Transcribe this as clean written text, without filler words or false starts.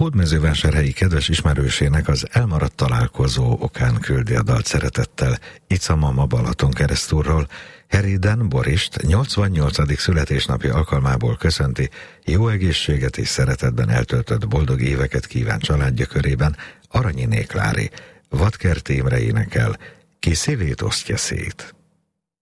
hódmezővásárhelyi kedves ismerősének az elmaradt találkozó okán küldi a dalt szeretettel Ica mama Balatonkeresztúrról. Heriden Borist 88. születésnapja alkalmából köszönti, jó egészséget és szeretetben eltöltött boldog éveket kíván családja körében Aranyiné Klári. Vadkerti Imre énekel, ki szívét osztja szét.